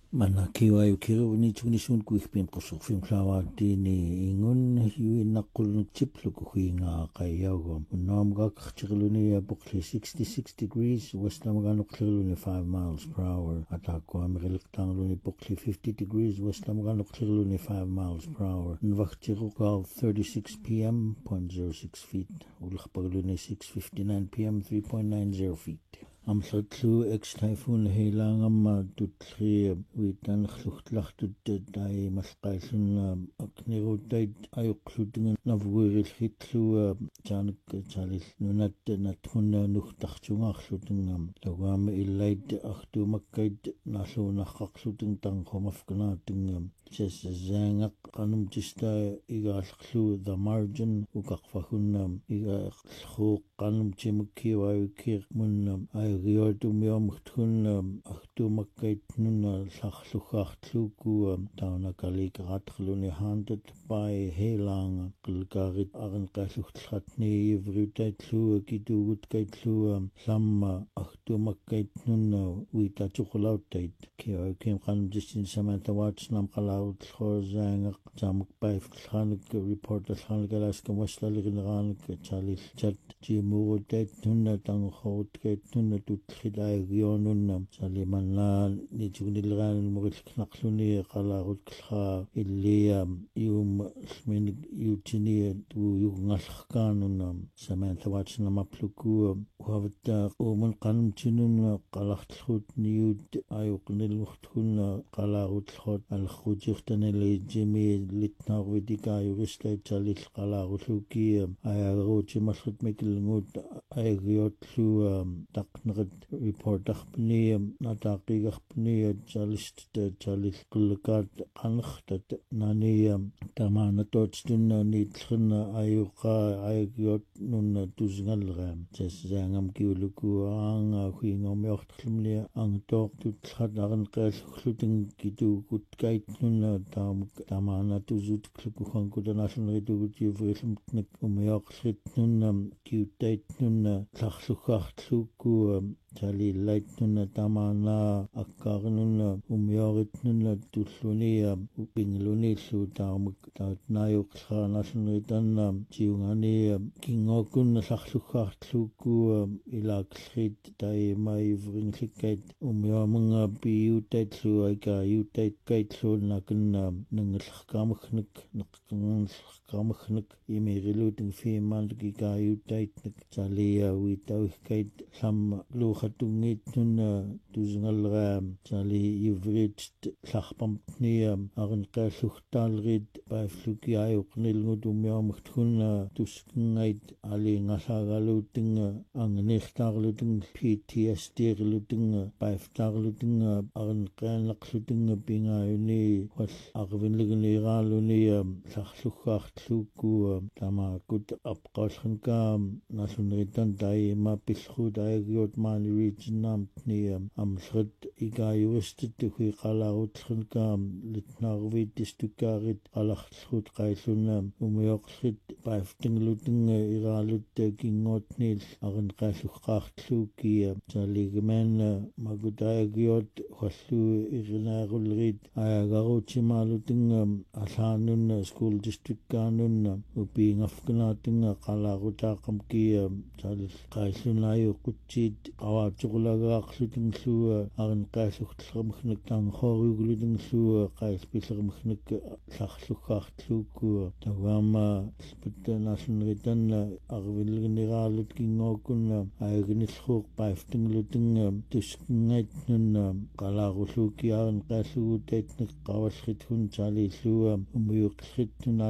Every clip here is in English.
Manakiwa yukiru ni chunisun kuikpin qusuk film klawati ni ingun yu naqul chiplu kuhinga qayago nom ga khchiluni bukli 66 degrees west namga nuqluni 5 miles per hour atako amrilqtangluni bukli 50 degrees west namga nuqluni 5 miles per hour nvaqtiru qa 36 p.m. 0.06 feet ulqpagluni 6:59 p.m. 3.90 feet Amsatlu ex-typhoon heilangamma tutli witan khluhtlaqtut tai malqaillun aknirutait ayuqlutunga navuirilhitlu janak jalil nunat nathunna nuhtarchungaarlutungam tawama illait artumakkait nalluunaqqarlutun tanqomafkanaatungam sesangaq qanum tista igaalqlu the margin uqarfahunnam igaalqu qanum timukkiwayukir munnam ayriyotumiormuhtun artumakkaitnunna larlugaartluku taunakaliqaratrluni haunted by heilanga qilqarit arenqalluhtlratni ivriutaitlu kitugutkaitluu lamma artumakkaitnunna uitatuqulautait kiakim qanumtissin Samantha Watson qalaarutlhosaangaq taamukpaiftlhanik reporterlhanikalaskam waslaligineranik chalil chat jimuruitaitnunna tangohorutkaitnunna tutlhilaagiornunna salimanna nitugunileraanun murilknaqluni qalaarutkla illia sminik yutini tuyugngallerkaanunna Samantha Watson amapluku uhavta umun qanumtinunna qalartlhut niut ayuqnilmurtunna qalaarutlhot alkhujirtaneli Jimmy litnaarvitika juristait salil qalaarullukki ayaagaruutimallut mikilngut ayagriotlu taqnerit reporterpni nataaqigarpni jalist jalil qillakaat qanertat nani tamaanatoottunna niitllerna ayuqa ayagriot nunna tusngalra sassaangam kiuluku aanga huingormiortlumni angtoortutlat arenqealluglutun kitugutkait tamaanatusutklukuhankutanaalluneritugutivrilumtnik umioqlritnunna kiutaitnunna larlugaartluku Jalilait-nunna tamaana akkaarinunna umioritnunna tullunia upinglunillu taamuk taatnaayuqleraanaallunetanna tiungani kingokunna larlugaartluku ilaaqlrit taimaivringlikkait umiomunga piutaitlu aika iutaitkaitluunnakunna nangillerkaamagnik neqqangerlerkaamagnik imiriluteng fiimaantuk ikaiutaitnik jalia uitauikkait lamma luuqatungitnunna tusngalraa jali ivrit larpamtnia arenqeallugtaalrit paifluki ayuqnilngut umiormugtunna tuskngait aliingallaagaluutinga angnirtaarluting PTSD-rlutinga paiftaarlutinga arenqeanneqlutinga pingaayuni wal arvinliginiraaluni larlugaartluku tamaakut apqaallranka nalluneritan taima pillruut ayagiot maani regionaamtni amlret ikaajuristit huiqalaarutlrunka litnaarviittistukaarit qalartlruut qaillunna umioqlrit paiftinglutinga iraalut kingootniil arenqealluqqaartluuki saligimaanna magutayagiot hallu irinaarullrit ayagaruutimaalutinga allaanunna school district-kaanunna upiingafkanaatinga qalaarutaaqamki salil qaillunaajuqutsit qawaatuqulagaaqlutingllua arenqeallugtlermagnik tanghoriuglutingllua qaillpillermagnik larlugaartluuku tawama spittanaallunneritanna arvinliginiraalut kingookunna ayaginillruuq paiftinglutinga tuskngaitnunna qalaarullukki arenqealluguutaitnik qawallrit hun salillua umuyuqllritnuna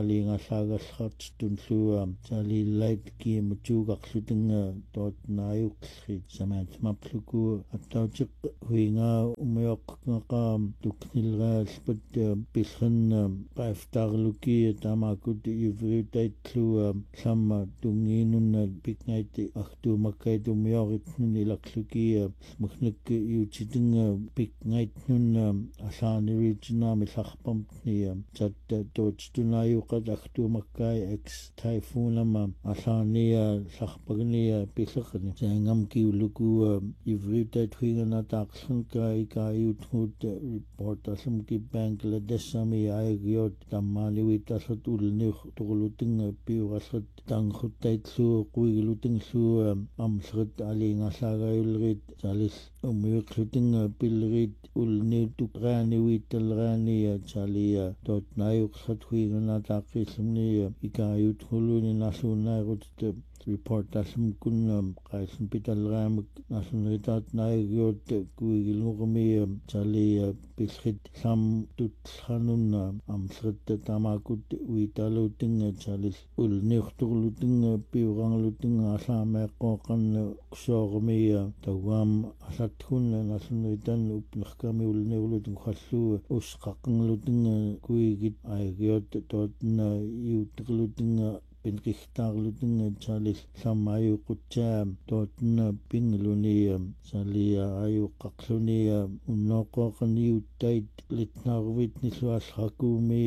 aliingallaagallraartitunllua salillait kiimatuugaqlutinga tootnaayuqllrit samaatmapluku attautik huinga umuyоqqaqaam tuknilraalpat pillranna paiftaarluki tamaakut ivriutaittlua lamma tungiinunna pikngaiti artuumakkait umioritnun ilaqluki magnik yuutitinga pikngaitnunna allaaniriitinaami larpamtnia satta tootstunaayuqat artuumakkai ex-typhoonama allaania larpagnia pillerni saangam kiuluku ivritat huingana taqsun ka yutmut report asum ki Bangladesh sami aigiot tammaliwit asut ulni tuquluting piugasut tangkhutaitlu quigiluting lu amsrit alingasaagayulrit salis umyuqluting pilrit ulni tuqaaniwit talraani salia tot nayuqsat huingana taqisumni ikayutkhuluni nasunaigut report asum kun qaisun pitalraamik nasunritat naigiot kuigilngurmi sali pilrit sam tuthanun amsrit tamakut uitaluting salis ulniurturluting piurangluting asaameeqqooqan soormi tawam asathun nasunritan upnerkami ulniurluting khallu usqaqngluting kuigit aigiot totna iuterluting pinqihtaarluting salis sammayuqutsaam tootna pingluni salia ayuqqaqluni unnoqoqaniuttait litnarvit nilluallrakuumi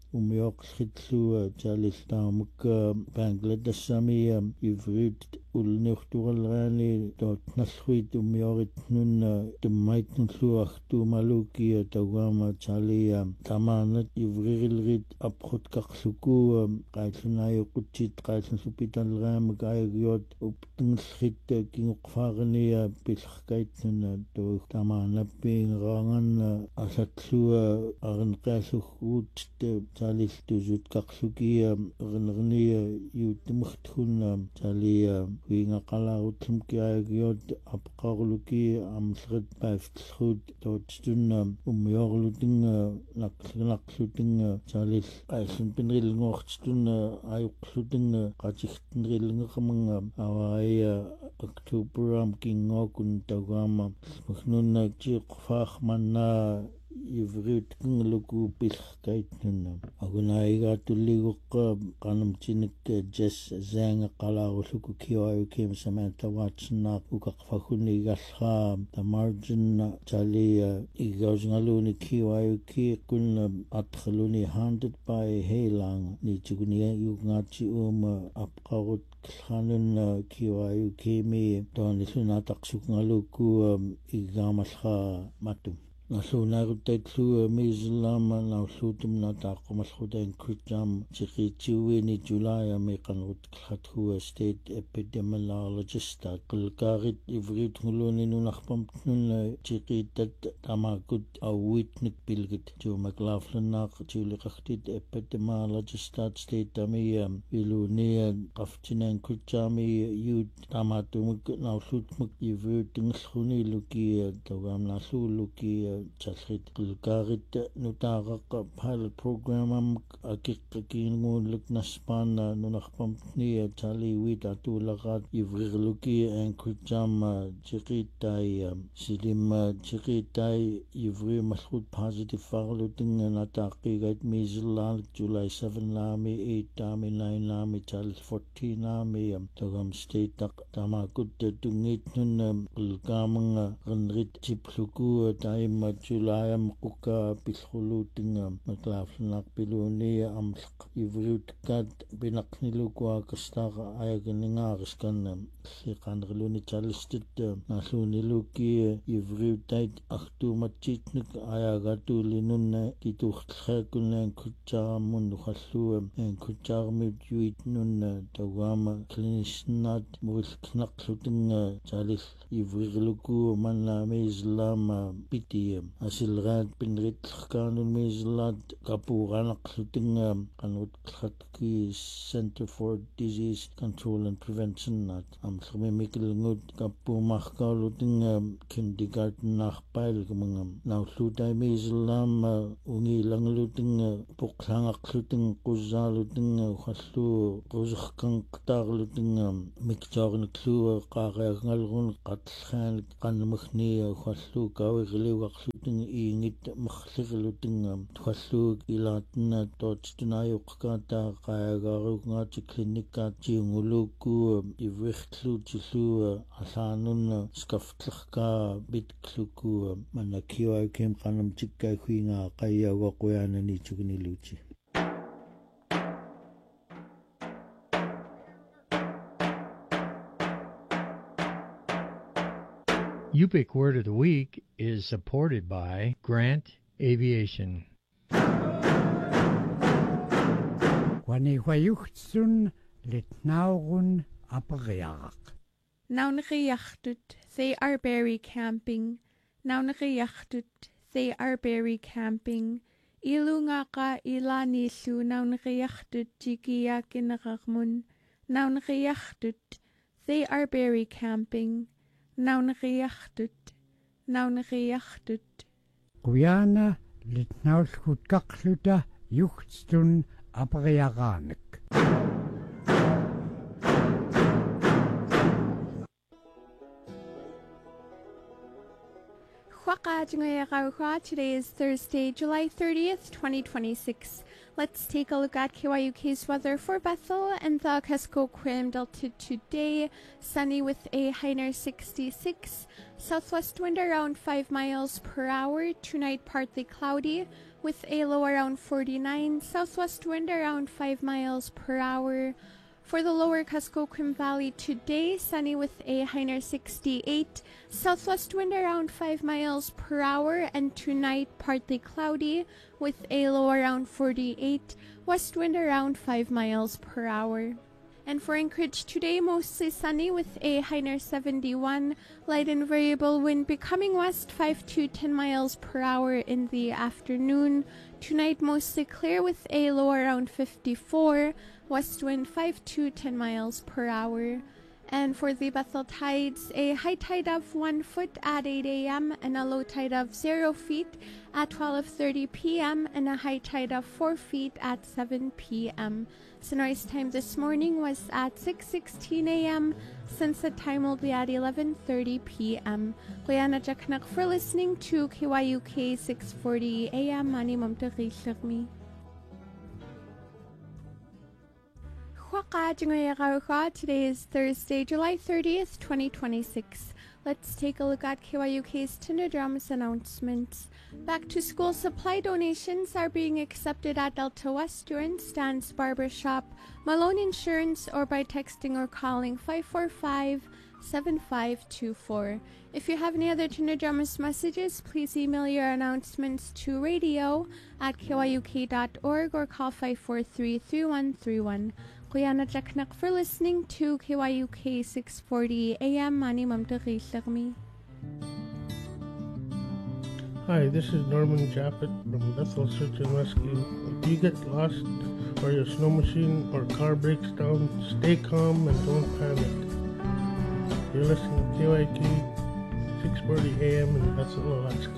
umioqsritlu salis taamuk Bangladesh sami ivrit ulniurturalraani tootnallruit umioritnun tummaitnulluaq tuumaluki tawama salia tamaanat ivririlrit apqutqarluku qaillunayuqutsit qaillunsupitalraamik aigiot uptingllrit kinguqfaarni pillerkaitnuna tu tamaanappiingeraangan asatlu arneqaallugguut salis tusutqarluki ernerni yuuttummertgunna salia huingaqalaarutlumki aigiot apqarluki amsret paiftlrut toottunna ummiorluting naqluting salis qaillun pinrilngorttunna ayuqluting qatigtenrilngeqamanga avaia oktoberam kingookun tawama muhnunna jiqfaarmanna ivrit ngluku pillerkaitnunna agunaigaatulligooqqa qanamtinik jas zaanga qalaarulluk kiwayukim samantawaatsinaaq uqaqfaguni igallraa tamarginna salia igausingaluni kiwayuki kunna atqaluni handed by heilang nituguni yugngaatsi apqarut khanunna kiwayukimi toonillunataqsugngaluku igaamalraa matum nasunarutaitlu miislama naulluutumna taaqqumallrutain kutjam tiqiitiuini July meqanrut khathu state epidemiologist qilkaarit ivrit nguluni nunarpamtnunna tiqiitat tamakut awitnik pilgit jo McLaughlin tiuliqartit epidemiologist state tamia ilunia qaftinan kutjami yut tamatumuk naulluutmuk ivrit ngllruni luki tagamnalluuluki chalrit qilkaarit nutaaqaqqa pilot programam akiqqakiinguuluk naspaana nunarpamtni taliwit atuulaqaat ivrirluki ankutjama tiqiittai silima tiqiittai ivri mallrut positive farluting nataaqqiigait miisilaaluk July 7 laami 8 laami 9 laami tal 14 laami tagam state tamakut tungiitnun qilkaamanga qinrit tipluku taima July mquka pilkhulutinga McLaughlin piluni amlq ivriutkat binaqniluku kastaqa ayaganingaariskanna siqanrluni chalistit nalluniluki ivriutait artuumatsiitnik ayagatulinunna kituurtlhaakunnan kutjaarammun khallu kutjaaramut yuitnunna tawama klinisnaat muilknaqlutinga chalis ivrirluku mannaamiislama piti asilraat pinritlerkaanun miislaat kapuuranaqlutinga qanrutkhatki Center for Disease Control and Prevention naat amllermimikilngut kappuumarkaalutinga kindergarten naarpailgamanga naulluutai miislaama ungilanglutinga poqlangaqlutinga qussaalutinga khallu quserkanqtaarlutinga miktaarniklu qaariagngalrun qatlraanik qannamagni khallu kawirliuaqluting iingit merlirluting khalluuk ilaatna tootstunaayuqqaata qaayagaarugngaati klinikkaat tiunguluukku ivirtluutillu allaanunna skaftlerka bitkluku manakiwaikim qanamtikkai huinga qayyauaquyaanani tugniluuti Yupik Word of the Week is supported by Grant Aviation. Wannehuayuchtsun litnaurun apariak. Naunriachtut, they are berry camping. Naunriachtut, they are berry camping. Ilungaka ilanisu naunriachtut jigia kinaragmun. Naunriachtut, they are berry camping. Naunriachtut, naunriachtut. Guyana litnaulskut kakluta yuchtstun apariaganik. Today is Thursday, July 30th, 2026. Let's take a look at KYUK's weather for Bethel and the Kuskokwim Delta today. Sunny with a high near 66. Southwest wind around 5 miles per hour. Tonight partly cloudy with a low around 49. Southwest wind around 5 miles per hour. For the lower Kuskokwim Valley today, sunny with a high near 68, southwest wind around 5 miles per hour, and tonight partly cloudy with a low around 48, west wind around 5 miles per hour. And for Anchorage today, mostly sunny with a high near 71, light and variable wind becoming west 5 to 10 miles per hour in the afternoon. Tonight mostly clear with a low around 54, west wind 5 to 10 miles per hour. And for the Bethel tides, a high tide of 1 foot at 8 a.m. and a low tide of 0 feet at 12:30 p.m. and a high tide of 4 feet at 7 p.m. Sunrise time this morning was at 6:16 a.m. Sunset time will be at 11:30 p.m. Guyana Jaknak for listening to KYUK 640 a.m. Mani Mamtari Shirmi. Today is Thursday, July 30th, 2026. Let's take a look at KYUK's Tinderdramas announcements. Back to school supply donations are being accepted at Delta Western, Stan's Barbershop, Malone Insurance, or by texting or calling 545-7524. If you have any other Tinderdramas messages, please email your announcements to radio@kyuk.org or call 543-3131. Guyana Jaknak for listening to KYUK 640 AM. Mani Mamtari Shirmi. Hi, this is Norman Jaffet from Bethel Search and Rescue. If you get lost or your snow machine or car breaks down, stay calm and don't panic. You're listening to KYUK 640 AM in Bethel, Alaska.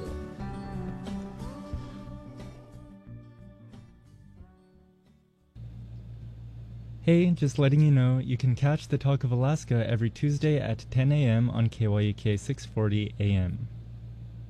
Hey, just letting you know, you can catch the Talk of Alaska every Tuesday at 10 a.m. on KYUK 640 AM.